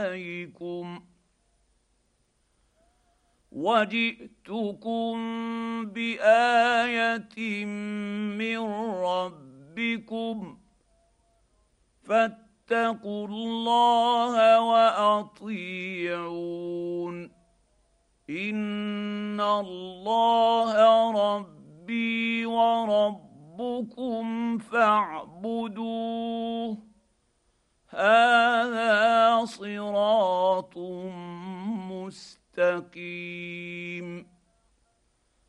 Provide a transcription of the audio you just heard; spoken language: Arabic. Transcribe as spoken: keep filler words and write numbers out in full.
عليكم وجئتكم بآية من ربكم فاتقوا الله وأطيعون إن الله ربي وربكم فاعبدوه